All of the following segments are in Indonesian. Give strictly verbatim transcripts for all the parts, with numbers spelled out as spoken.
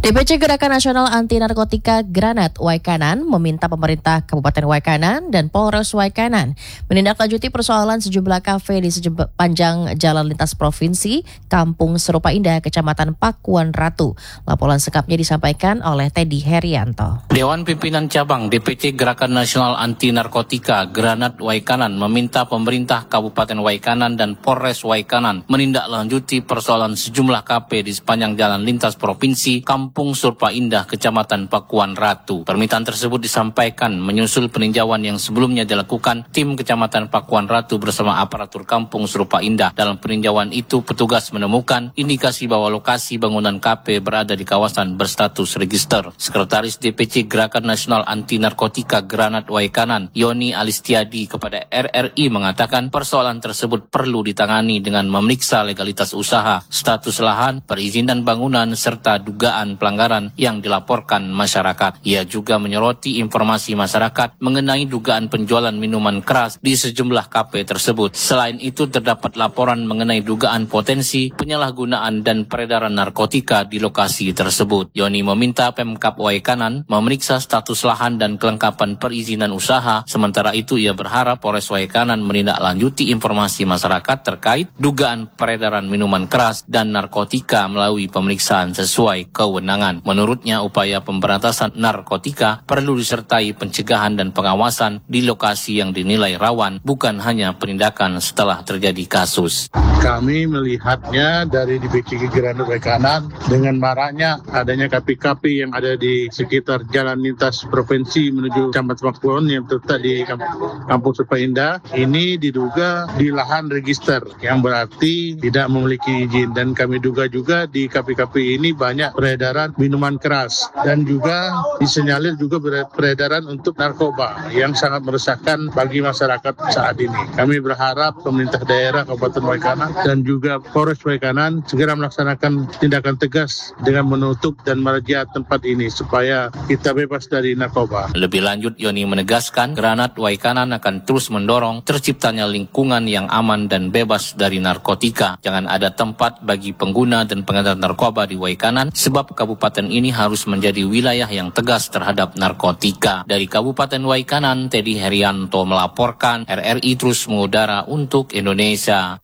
D P C Gerakan Nasional Anti Narkotika Granat Waikanan meminta pemerintah Kabupaten Waikanan dan Polres Waikanan menindaklanjuti persoalan sejumlah kafe di sepanjang jalan lintas provinsi Kampung Serupa Indah, Kecamatan Pakuan Ratu. Laporan sekapnya disampaikan oleh Teddy Herianto. Dewan Pimpinan Cabang D P C Gerakan Nasional Anti Narkotika Granat Waikanan meminta pemerintah Kabupaten Waikanan dan Polres Waikanan menindaklanjuti persoalan sejumlah kafe di sepanjang jalan lintas provinsi Kampung Kampung Serupa Indah, Kecamatan Pakuan Ratu. Permintaan tersebut disampaikan menyusul peninjauan yang sebelumnya dilakukan tim Kecamatan Pakuan Ratu bersama aparatur Kampung Serupa Indah. Dalam peninjauan itu, petugas menemukan indikasi bahwa lokasi bangunan kafe berada di kawasan berstatus register. Sekretaris D P C Gerakan Nasional Anti Narkotika Granat Waikanan, Yoni Alistiadi, kepada R R I mengatakan persoalan tersebut perlu ditangani dengan memeriksa legalitas usaha, status lahan, perizinan bangunan, serta dugaan pelanggaran yang dilaporkan masyarakat. Ia juga menyoroti informasi masyarakat mengenai dugaan penjualan minuman keras di sejumlah kafe tersebut. Selain itu, terdapat laporan mengenai dugaan potensi penyalahgunaan dan peredaran narkotika di lokasi tersebut. Yoni meminta Pemkab Waikanan memeriksa status lahan dan kelengkapan perizinan usaha. Sementara itu, ia berharap Polres Waikanan menindaklanjuti informasi masyarakat terkait dugaan peredaran minuman keras dan narkotika melalui pemeriksaan sesuai kewenangan. Menurutnya, upaya pemberantasan narkotika perlu disertai pencegahan dan pengawasan di lokasi yang dinilai rawan, bukan hanya penindakan setelah terjadi kasus. Kami melihatnya dari D P C Granat Waikanan dengan maraknya adanya kafe-kafe yang ada di sekitar jalan lintas provinsi menuju Kecamatan Pakuan yang terletak di Kampung Serupa Indah. Ini diduga di lahan register yang berarti tidak memiliki izin, dan kami duga juga di kafe-kafe ini banyak peredaran minuman keras dan juga disenyalir juga peredaran untuk narkoba yang sangat meresahkan bagi masyarakat saat ini. Kami berharap pemerintah daerah Kabupaten Waikanan dan juga Polres Waikanan segera melaksanakan tindakan tegas dengan menutup dan merazia tempat ini supaya kita bebas dari narkoba. Lebih lanjut, Yoni menegaskan Granat Waikanan akan terus mendorong terciptanya lingkungan yang aman dan bebas dari narkotika. Jangan ada tempat bagi pengguna dan pengedar narkoba di Waikanan, sebab kabupaten ini harus menjadi wilayah yang tegas terhadap narkotika. Dari Kabupaten Waikanan, Teddy Herianto melaporkan. R R I terus mengudara untuk Indonesia.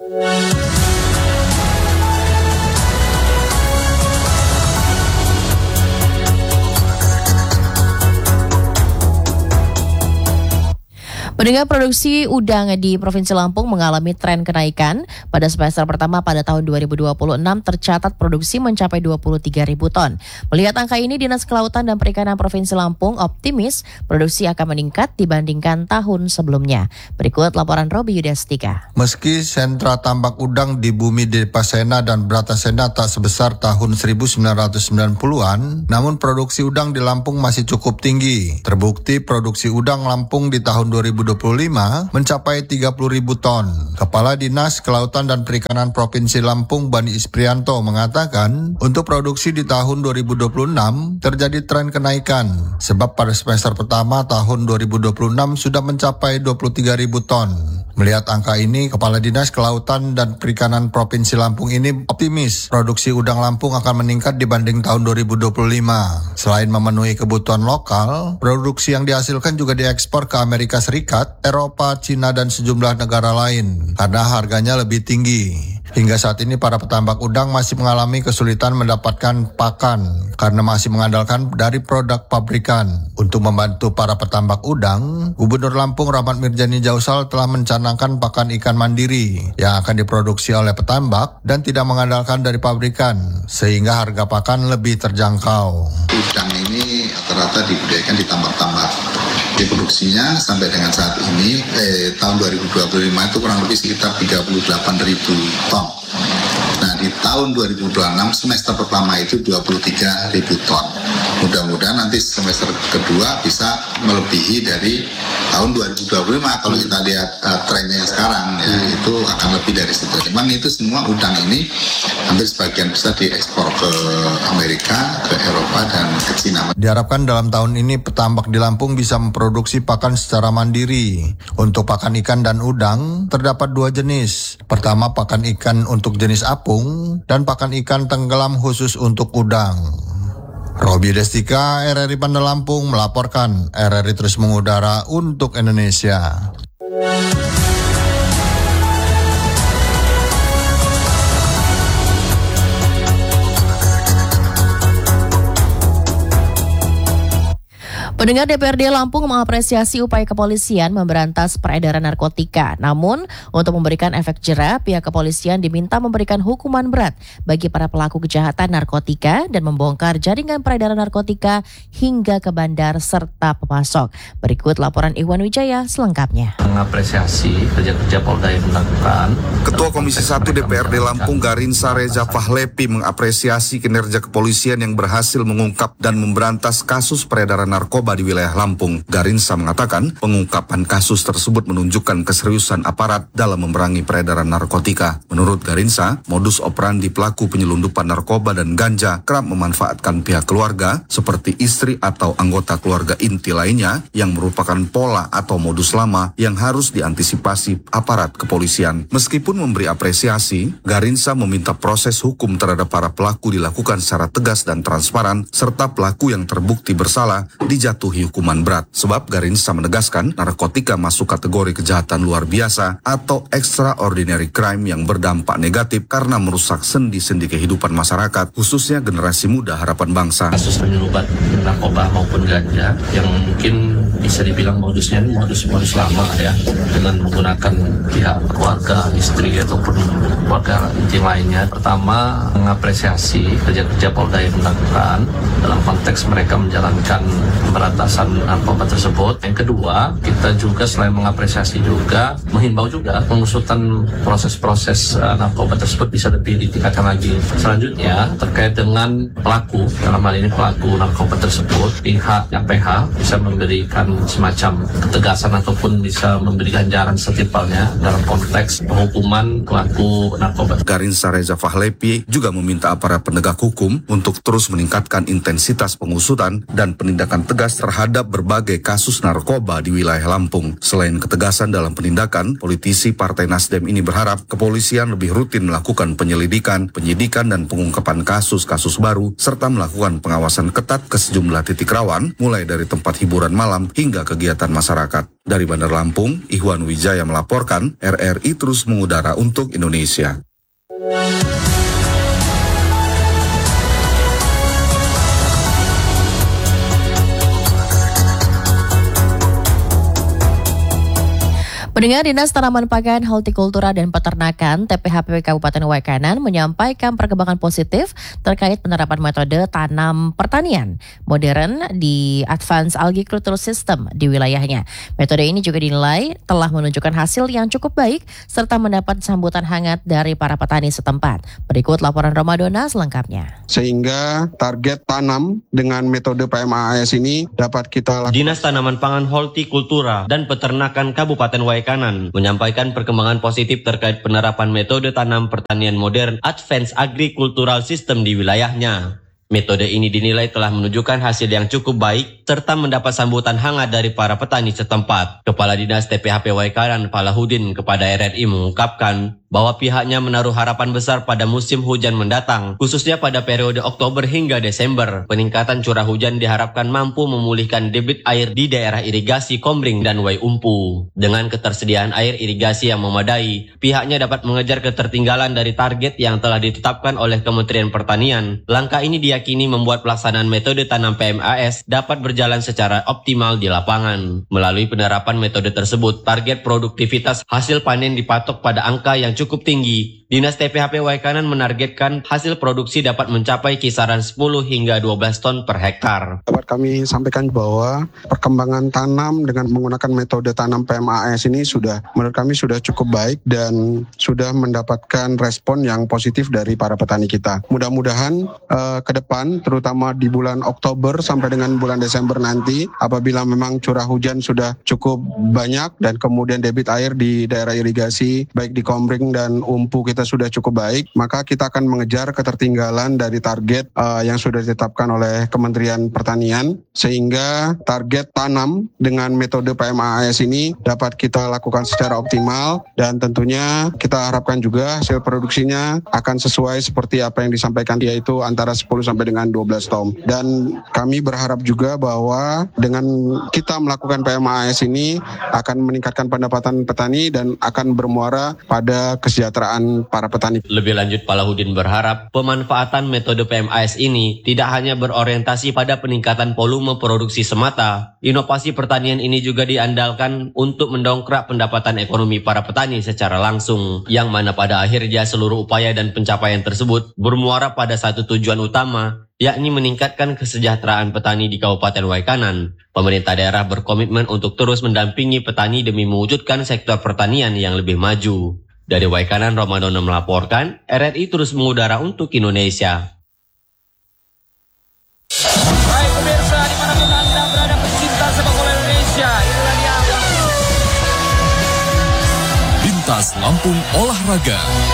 Pendengar, produksi udang di Provinsi Lampung mengalami tren kenaikan. Pada semester pertama pada tahun dua ribu dua puluh enam tercatat produksi mencapai dua puluh tiga ribu ton. Melihat angka ini, Dinas Kelautan dan Perikanan Provinsi Lampung optimis produksi akan meningkat dibandingkan tahun sebelumnya. Berikut laporan Robi Yudhastika. Meski sentra tambak udang di Bumi Depasena dan Bratasena tak sebesar tahun seribu sembilan ratus sembilan puluhan, namun produksi udang di Lampung masih cukup tinggi. Terbukti produksi udang Lampung di tahun dua ribu dua puluh lima mencapai tiga puluh ribu ton. Kepala Dinas Kelautan dan Perikanan Provinsi Lampung, Bani Isprianto, mengatakan untuk produksi di tahun dua ribu dua puluh enam terjadi tren kenaikan, sebab pada semester pertama tahun dua ribu dua puluh enam sudah mencapai dua puluh tiga ribu ton. Melihat angka ini, Kepala Dinas Kelautan dan Perikanan Provinsi Lampung ini optimis produksi udang Lampung akan meningkat dibanding tahun dua ribu dua puluh lima. Selain memenuhi kebutuhan lokal, produksi yang dihasilkan juga diekspor ke Amerika Serikat, Eropa, Cina, dan sejumlah negara lain karena harganya lebih tinggi. Hingga saat ini para petambak udang masih mengalami kesulitan mendapatkan pakan karena masih mengandalkan dari produk pabrikan. Untuk membantu para petambak udang, Gubernur Lampung Rahmat Mirjani Jausal telah mencanangkan pakan ikan mandiri yang akan diproduksi oleh petambak dan tidak mengandalkan dari pabrikan, sehingga harga pakan lebih terjangkau. Udang ini rata-rata dibudidayakan di tambak-tambak. Produksinya sampai dengan saat ini eh, tahun dua ribu dua puluh lima itu kurang lebih sekitar tiga puluh delapan ribu ton. Nah, di tahun dua ribu dua puluh enam semester pertama itu dua puluh tiga ribu ton. Mudah-mudahan nanti semester kedua bisa melebihi dari tahun dua ribu dua puluh lima. Kalau kita lihat uh, trennya sekarang ya, itu akan lebih dari situ. Memang itu semua udang ini hampir sebagian besar diekspor ke Amerika, ke Eropa, dan ke Cina. Diharapkan dalam tahun ini petambak di Lampung bisa memproduksi pakan secara mandiri. Untuk pakan ikan dan udang terdapat dua jenis. Pertama, pakan ikan untuk jenis apung dan pakan ikan tenggelam khusus untuk udang. Robi Destika, R R I Bandar Lampung melaporkan. R R I terus mengudara untuk Indonesia. Pendengar, D P R D Lampung mengapresiasi upaya kepolisian memberantas peredaran narkotika. Namun, untuk memberikan efek jera, pihak kepolisian diminta memberikan hukuman berat bagi para pelaku kejahatan narkotika dan membongkar jaringan peredaran narkotika hingga ke bandar serta pemasok. Berikut laporan Iwan Wijaya selengkapnya. Mengapresiasi kerja-kerja Polda yang dilakukan. Ketua Komisi satu D P R D Lampung Garinsa Reza Fahlepi mengapresiasi kinerja kepolisian yang berhasil mengungkap dan memberantas kasus peredaran narkoba di wilayah Lampung. Garinsa mengatakan pengungkapan kasus tersebut menunjukkan keseriusan aparat dalam memerangi peredaran narkotika. Menurut Garinsa, modus operandi pelaku penyelundupan narkoba dan ganja kerap memanfaatkan pihak keluarga seperti istri atau anggota keluarga inti lainnya yang merupakan pola atau modus lama yang harus diantisipasi aparat kepolisian. Meskipun memberi apresiasi, Garinsa meminta proses hukum terhadap para pelaku dilakukan secara tegas dan transparan serta pelaku yang terbukti bersalah dijatuhi hukuman berat. Sebab Garinsa menegaskan narkotika masuk kategori kejahatan luar biasa atau extraordinary crime yang berdampak negatif karena merusak sendi-sendi kehidupan masyarakat, khususnya generasi muda harapan bangsa. Kasus penyelundupan narkoba maupun ganja yang mungkin bisa dibilang modusnya ini modus-modus lama ya, dengan menggunakan pihak keluarga, istri ataupun keluarga inti lainnya. Pertama, mengapresiasi kerja-kerja Polda yang dilakukan dalam konteks mereka menjalankan pemberantasan narkoba tersebut. Yang kedua, kita juga selain mengapresiasi juga menghimbau juga pengusutan proses-proses uh, narkoba tersebut bisa lebih ditingkatkan lagi. Selanjutnya, terkait dengan pelaku, dalam hal ini pelaku narkoba tersebut, pihak P H bisa memberikan semacam ketegasan ataupun bisa memberi ganjaran setimpalnya dalam konteks penghukuman pelaku narkoba. Garinsa Reza Fahlepi juga meminta aparat penegak hukum untuk terus meningkatkan intensitas pengusutan dan penindakan tegas terhadap berbagai kasus narkoba di wilayah Lampung. Selain ketegasan dalam penindakan, politisi Partai Nasdem ini berharap kepolisian lebih rutin melakukan penyelidikan, penyidikan dan pengungkapan kasus-kasus baru serta melakukan pengawasan ketat ke sejumlah titik rawan mulai dari tempat hiburan malam hingga kegiatan masyarakat. Dari Bandar Lampung, Iwan Wijaya melaporkan. R R I terus mengudara untuk Indonesia. Pendengar, Dinas Tanaman Pangan, Hortikultura dan Peternakan T P H P Kabupaten Waikanan menyampaikan perkembangan positif terkait penerapan metode tanam pertanian modern di Advanced Agricultural System di wilayahnya. Metode ini juga dinilai telah menunjukkan hasil yang cukup baik serta mendapat sambutan hangat dari para petani setempat. Berikut laporan Ramadona selengkapnya. Sehingga target tanam dengan metode P M A S ini dapat kita lakukan. Dinas Tanaman Pangan, Hortikultura dan Peternakan Kabupaten Waikanan menyampaikan perkembangan positif terkait penerapan metode tanam pertanian modern Advanced Agricultural System di wilayahnya. Metode ini dinilai telah menunjukkan hasil yang cukup baik serta mendapat sambutan hangat dari para petani setempat. Kepala Dinas T P H P Waikanan Falahudin kepada R R I mengungkapkan bahwa pihaknya menaruh harapan besar pada musim hujan mendatang, khususnya pada periode Oktober hingga Desember. Peningkatan curah hujan diharapkan mampu memulihkan debit air di daerah irigasi Komring dan Waiumpu. Dengan ketersediaan air irigasi yang memadai, pihaknya dapat mengejar ketertinggalan dari target yang telah ditetapkan oleh Kementerian Pertanian. Langkah ini diyakini membuat pelaksanaan metode tanam P M A S dapat berjalan secara optimal di lapangan. Melalui penerapan metode tersebut, target produktivitas hasil panen dipatok pada angka yang cukup tinggi. Dinas T P H P Waikanan menargetkan hasil produksi dapat mencapai kisaran sepuluh hingga dua belas ton per hektar. Dapat kami sampaikan bahwa perkembangan tanam dengan menggunakan metode tanam P M A S ini sudah menurut kami sudah cukup baik dan sudah mendapatkan respon yang positif dari para petani kita. Mudah-mudahan uh, ke depan terutama di bulan Oktober sampai dengan bulan Desember nanti apabila memang curah hujan sudah cukup banyak dan kemudian debit air di daerah irigasi baik di Komring dan Umpu kita kita sudah cukup baik, maka kita akan mengejar ketertinggalan dari target uh, yang sudah ditetapkan oleh Kementerian Pertanian, sehingga target tanam dengan metode P M A S ini dapat kita lakukan secara optimal, dan tentunya kita harapkan juga hasil produksinya akan sesuai seperti apa yang disampaikan, yaitu antara sepuluh sampai dengan dua belas ton. Dan kami berharap juga bahwa dengan kita melakukan P M A S ini akan meningkatkan pendapatan petani dan akan bermuara pada kesejahteraan para petani. Lebih lanjut, Palahuddin berharap pemanfaatan metode P M A S ini tidak hanya berorientasi pada peningkatan volume produksi semata. Inovasi pertanian ini juga diandalkan untuk mendongkrak pendapatan ekonomi para petani secara langsung, yang mana pada akhirnya seluruh upaya dan pencapaian tersebut bermuara pada satu tujuan utama, yakni meningkatkan kesejahteraan petani di Kabupaten Waikanan. Pemerintah daerah berkomitmen untuk terus mendampingi petani demi mewujudkan sektor pertanian yang lebih maju. Dari Waikanan, Ramadan melaporkan, R R I terus mengudara untuk Indonesia. Baik pemirsa, dimanapun Anda berada, pecinta sepak bola Indonesia, inilah dia Lintas Lampung Olahraga.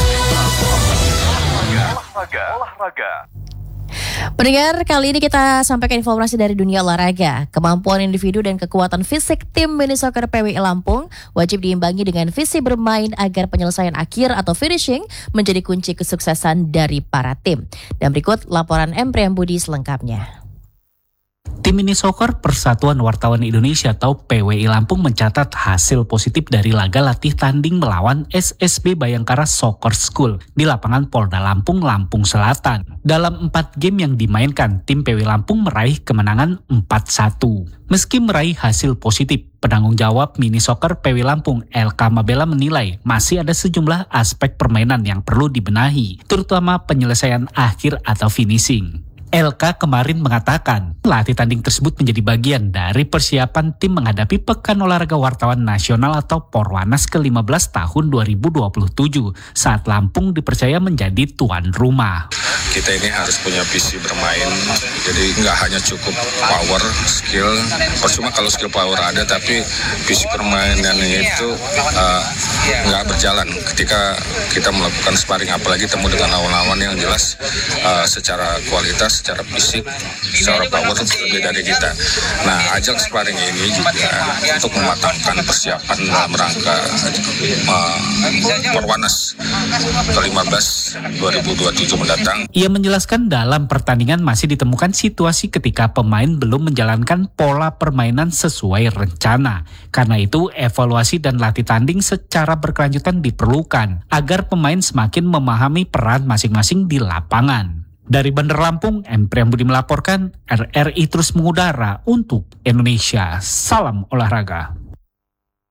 Olahraga. Olahraga. Pendengar, kali ini kita sampaikan informasi dari dunia olahraga. Kemampuan individu dan kekuatan fisik tim mini soccer P W I Lampung wajib diimbangi dengan visi bermain agar penyelesaian akhir atau finishing menjadi kunci kesuksesan dari para tim. Dan berikut laporan M. Priambudi selengkapnya. Tim mini soccer Persatuan Wartawan Indonesia atau P W I Lampung mencatat hasil positif dari laga latih tanding melawan S S B Bayangkara Soccer School di lapangan Polda Lampung, Lampung Selatan. Dalam empat game yang dimainkan, tim P W I Lampung meraih kemenangan empat satu. Meski meraih hasil positif, penanggung jawab mini soccer P W I Lampung, L K Mabela, menilai masih ada sejumlah aspek permainan yang perlu dibenahi, terutama penyelesaian akhir atau finishing. L K kemarin mengatakan, latih tanding tersebut menjadi bagian dari persiapan tim menghadapi Pekan Olahraga Wartawan Nasional atau Porwanas ke lima belas tahun dua ribu dua puluh tujuh saat Lampung dipercaya menjadi tuan rumah. Kita ini harus punya visi bermain, jadi nggak hanya cukup power, skill. Percuma kalau skill power ada, tapi visi permainan itu uh, nggak berjalan ketika kita melakukan sparring, apalagi temu dengan lawan-lawan yang jelas uh, secara kualitas, secara fisik, secara power lebih dari kita. Nah, ajang sparring ini juga untuk mematangkan persiapan dalam rangka uh, Porwanas ke lima belas dua ribu dua puluh tujuh mendatang. Ia menjelaskan dalam pertandingan masih ditemukan situasi ketika pemain belum menjalankan pola permainan sesuai rencana. Karena itu, evaluasi dan latih tanding secara berkelanjutan diperlukan agar pemain semakin memahami peran masing-masing di lapangan. Dari Bandar Lampung, M. Priambudi melaporkan, R R I terus mengudara untuk Indonesia. Salam olahraga.